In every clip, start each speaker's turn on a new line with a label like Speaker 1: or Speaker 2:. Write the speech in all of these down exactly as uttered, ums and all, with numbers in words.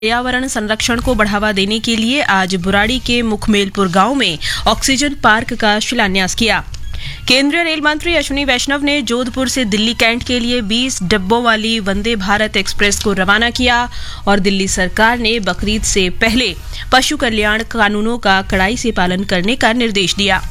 Speaker 1: पर्यावरण संरक्षण को बढ़ावा देने के लिए आज बुराड़ी के मुखमेलपुर गांव में ऑक्सीजन पार्क का शिलान्यास किया। केंद्रीय रेल मंत्री अश्विनी वैष्णव ने जोधपुर से दिल्ली कैंट के लिए बीस डिब्बों वाली वंदे भारत एक्सप्रेस को रवाना किया और दिल्ली सरकार ने बकरीद से पहले पशु कल्याण कानूनों का कड़ाई से पालन करने का निर्देश दिया।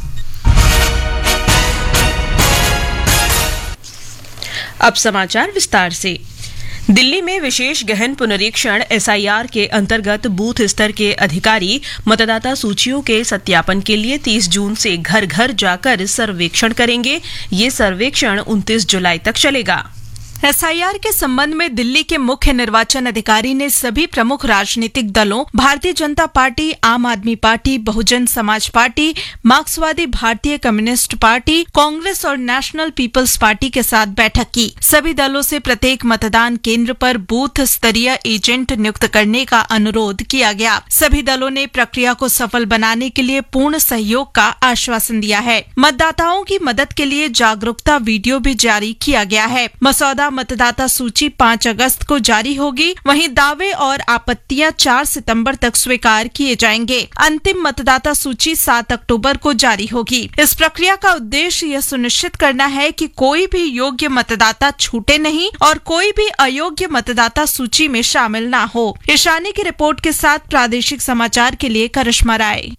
Speaker 1: अब समाचार विस्तार से। दिल्ली में विशेष गहन पुनरीक्षण एस आई आर के अंतर्गत बूथ स्तर के अधिकारी मतदाता सूचियों के सत्यापन के लिए तीस जून से घर घर जाकर सर्वेक्षण करेंगे। ये सर्वेक्षण उनतीस जुलाई तक चलेगा।
Speaker 2: एस आई आर के संबंध में दिल्ली के मुख्य निर्वाचन अधिकारी ने सभी प्रमुख राजनीतिक दलों भारतीय जनता पार्टी, आम आदमी पार्टी, बहुजन समाज पार्टी, मार्क्सवादी भारतीय कम्युनिस्ट पार्टी, कांग्रेस और नेशनल पीपल्स पार्टी के साथ बैठक की। सभी दलों से प्रत्येक मतदान केंद्र पर बूथ स्तरीय एजेंट नियुक्त करने का अनुरोध किया गया। सभी दलों ने प्रक्रिया को सफल बनाने के लिए पूर्ण सहयोग का आश्वासन दिया है। मतदाताओं की मदद के लिए जागरूकता वीडियो भी जारी किया गया है। मसौदा मतदाता सूची पाँच अगस्त को जारी होगी। वहीं दावे और आपत्तियां चार सितंबर तक स्वीकार किए जाएंगे। अंतिम मतदाता सूची सात अक्टूबर को जारी होगी। इस प्रक्रिया का उद्देश्य यह सुनिश्चित करना है कि कोई भी योग्य मतदाता छूटे नहीं और कोई भी अयोग्य मतदाता सूची में शामिल न हो। ईशानी की रिपोर्ट के साथ प्रादेशिक समाचार के लिए करिश्मा राय।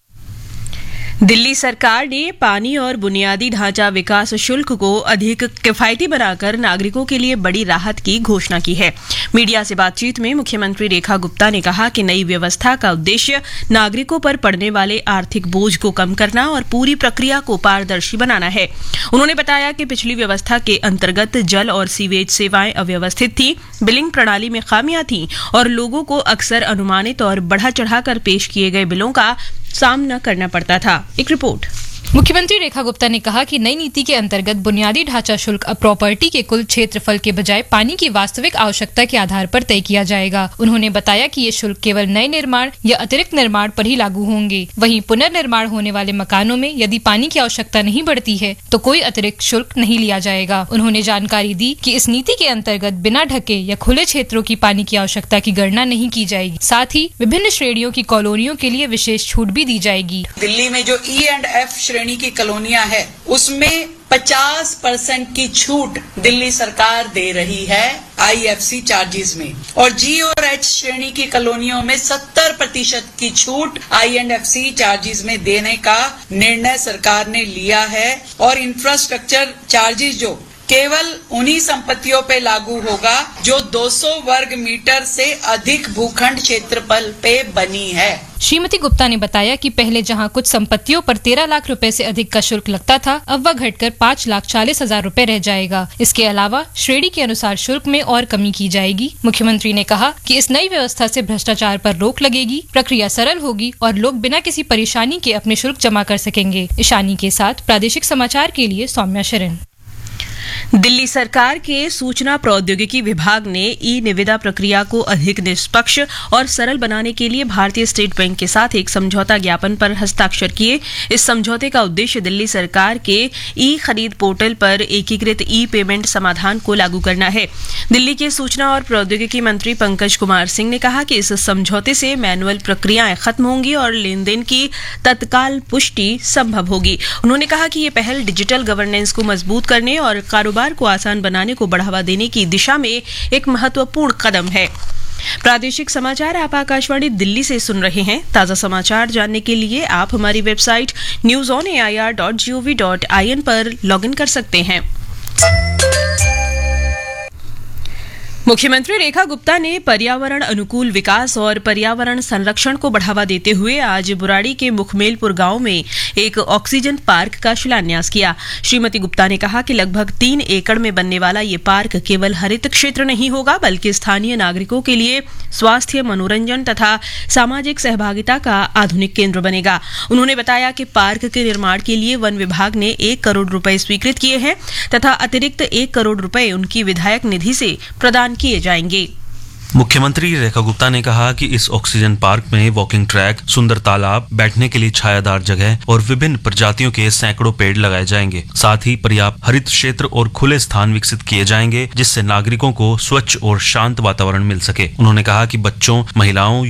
Speaker 1: दिल्ली सरकार ने पानी और बुनियादी ढांचा विकास शुल्क को अधिक किफायती बनाकर नागरिकों के लिए बड़ी राहत की घोषणा की है। मीडिया से बातचीत में मुख्यमंत्री रेखा गुप्ता ने कहा कि नई व्यवस्था का उद्देश्य नागरिकों पर पड़ने वाले आर्थिक बोझ को कम करना और पूरी प्रक्रिया को पारदर्शी बनाना है। उन्होंने बताया कि पिछली व्यवस्था के अंतर्गत जल और सीवेज सेवाएं अव्यवस्थित थी, बिलिंग प्रणाली में खामियां थीं और लोगों को अक्सर अनुमानित और बढ़ा चढ़ाकर पेश किए गए बिलों का सामना करना पड़ता था। एक रिपोर्ट।
Speaker 3: मुख्यमंत्री रेखा गुप्ता ने कहा कि नई नीति के अंतर्गत बुनियादी ढांचा शुल्क अब प्रॉपर्टी के कुल क्षेत्रफल के बजाय पानी की वास्तविक आवश्यकता के आधार पर तय किया जाएगा। उन्होंने बताया कि ये शुल्क केवल नए निर्माण या अतिरिक्त निर्माण पर ही लागू होंगे। वहीं पुनर्निर्माण होने वाले मकानों में यदि पानी की आवश्यकता नहीं बढ़ती है तो कोई अतिरिक्त शुल्क नहीं लिया जाएगा। उन्होंने जानकारी दी कि इस नीति के अंतर्गत बिना ढके या खुले क्षेत्रों की पानी की आवश्यकता की गणना नहीं की जाएगी। साथ ही विभिन्न श्रेणियों की कॉलोनियों के लिए विशेष छूट भी दी जाएगी।
Speaker 4: दिल्ली में जो ई एंड एफ श्रेणी की कॉलोनियां है उसमें पचास परसेंट की छूट दिल्ली सरकार दे रही है आई एफ सी चार्जेस में और जी और एच श्रेणी की कॉलोनियों में सत्तर प्रतिशत की छूट आई एंड एफ सी चार्जेस में देने का निर्णय सरकार ने लिया है। और इंफ्रास्ट्रक्चर चार्जेस जो केवल उन्हीं संपत्तियों पे लागू होगा जो दो सौ वर्ग मीटर से अधिक भूखंड क्षेत्रफल पे बनी है।
Speaker 3: श्रीमती गुप्ता ने बताया कि पहले जहां कुछ संपत्तियों पर तेरह लाख रुपए से अधिक का शुल्क लगता था, अब वह घटकर पाँच लाख चालीस हजार रुपए रह जाएगा। इसके अलावा श्रेणी के अनुसार शुल्क में और कमी की जाएगी। मुख्यमंत्री ने कहा कि इस नई व्यवस्था से भ्रष्टाचार पर रोक लगेगी, प्रक्रिया सरल होगी और लोग बिना किसी परेशानी के अपने शुल्क जमा कर सकेंगे। ईशानी के साथ प्रादेशिक समाचार के लिए सौम्या शरण।
Speaker 1: दिल्ली सरकार के सूचना प्रौद्योगिकी विभाग ने ई निविदा प्रक्रिया को अधिक निष्पक्ष और सरल बनाने के लिए भारतीय स्टेट बैंक के साथ एक समझौता ज्ञापन पर हस्ताक्षर किए। इस समझौते का उद्देश्य दिल्ली सरकार के ई खरीद पोर्टल पर एकीकृत ई पेमेंट समाधान को लागू करना है। दिल्ली के सूचना और प्रौद्योगिकी मंत्री पंकज कुमार सिंह ने कहा कि इस समझौते से मैनुअल प्रक्रियाएं खत्म होंगी और लेन देन की तत्काल पुष्टि संभव होगी। उन्होंने कहा कि ये पहल डिजिटल गवर्नेंस को मजबूत करने और कारोबार को आसान बनाने को बढ़ावा देने की दिशा में एक महत्वपूर्ण कदम है। प्रादेशिक समाचार आप आकाशवाणी दिल्ली से सुन रहे हैं। ताजा समाचार जानने के लिए आप हमारी website news on A I R dot G O V dot I N पर लॉग इन कर सकते हैं। मुख्यमंत्री रेखा गुप्ता ने पर्यावरण अनुकूल विकास और पर्यावरण संरक्षण को बढ़ावा देते हुए आज बुराड़ी के मुखमेलपुर गांव में एक ऑक्सीजन पार्क का शिलान्यास किया। श्रीमती गुप्ता ने कहा कि लगभग तीन एकड़ में बनने वाला ये पार्क केवल हरित क्षेत्र नहीं होगा बल्कि स्थानीय नागरिकों के लिए स्वास्थ्य, मनोरंजन तथा सामाजिक सहभागिता का आधुनिक केंद्र बनेगा। उन्होंने बताया कि पार्क के निर्माण के लिए वन विभाग ने एक करोड़ रुपए स्वीकृत किए हैं तथा अतिरिक्त एक करोड़ रुपए उनकी विधायक निधि से प्रदान किए जाएंगे।
Speaker 5: मुख्यमंत्री रेखा गुप्ता ने कहा कि इस ऑक्सीजन पार्क में वॉकिंग ट्रैक, सुंदर तालाब, बैठने के लिए छायादार जगह और विभिन्न प्रजातियों के सैकड़ों पेड़ लगाए जाएंगे। साथ ही पर्याप्त हरित क्षेत्र और खुले स्थान विकसित किए जाएंगे, जिससे नागरिकों को स्वच्छ और शांत वातावरण मिल सके। उन्होंने कहा कि बच्चों, महिलाओं,